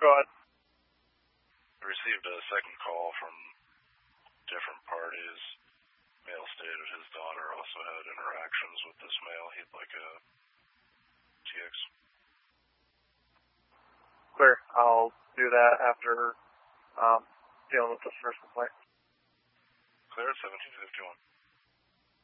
Go ahead. I received a second call from different parties. Male stated his daughter also had interactions with this male. He'd like a TX. Clear. I'll do that after dealing with this first complaint. Clear at 1751.